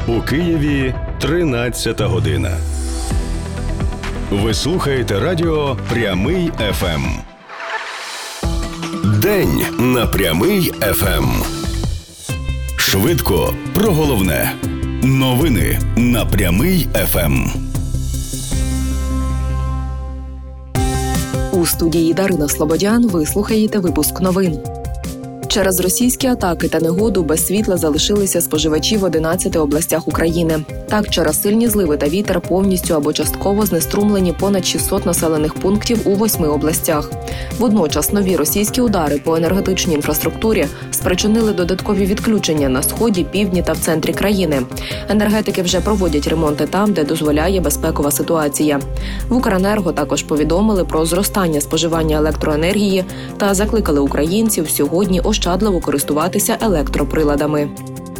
У Києві 13 година. Ви слухаєте радіо «Прямий ФМ». День на «Прямий ФМ». Швидко про головне. Новини на «Прямий ФМ». У студії Дарина Слободян ви слухаєте випуск новин. Через російські атаки та негоду без світла залишилися споживачі в 11 областях України. Так, через сильні зливи та вітер повністю або частково знеструмлені понад 600 населених пунктів у 8 областях. Водночас нові російські удари по енергетичній інфраструктурі спричинили додаткові відключення на сході, півдні та в центрі країни. Енергетики вже проводять ремонти там, де дозволяє безпекова ситуація. В Укренерго також повідомили про зростання споживання електроенергії та закликали українців сьогодні ощадливо користуватися електроприладами.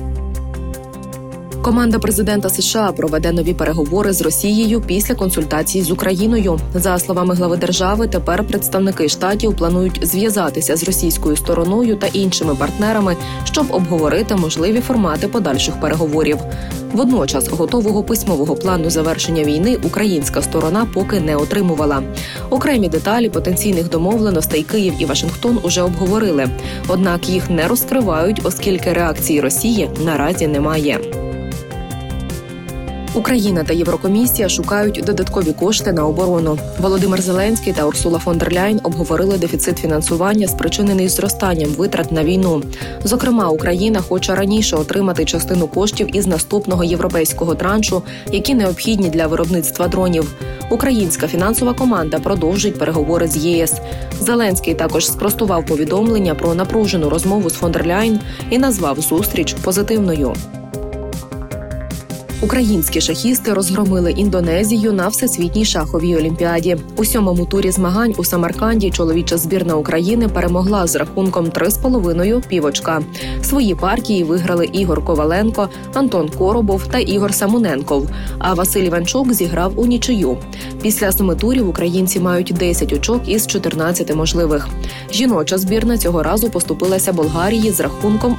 Команда президента США проведе нові переговори з Росією після консультацій з Україною. За словами глави держави, тепер представники штатів планують зв'язатися з російською стороною та іншими партнерами, щоб обговорити можливі формати подальших переговорів. Водночас готового письмового плану завершення війни українська сторона поки не отримувала. Окремі деталі потенційних домовленостей Київ і Вашингтон уже обговорили. Однак їх не розкривають, оскільки реакції Росії наразі немає. Україна та Єврокомісія шукають додаткові кошти на оборону. Володимир Зеленський та Урсула фон дер Ляйн обговорили дефіцит фінансування, спричинений зростанням витрат на війну. Зокрема, Україна хоче раніше отримати частину коштів із наступного європейського траншу, які необхідні для виробництва дронів. Українська фінансова команда продовжить переговори з ЄС. Зеленський також спростував повідомлення про напружену розмову з фон дер Ляйн і назвав зустріч позитивною. Українські шахісти розгромили Індонезію на Всесвітній шаховій олімпіаді. У 7-му турі змагань у Самарканді чоловіча збірна України перемогла з рахунком 3,5 півочка. Свої партії виграли Ігор Коваленко, Антон Коробов та Ігор Самуненков, а Василь Іванчук зіграв у нічию. Після 7 турів українці мають 10 очок із 14 можливих. Жіноча збірна цього разу поступилася Болгарії з рахунком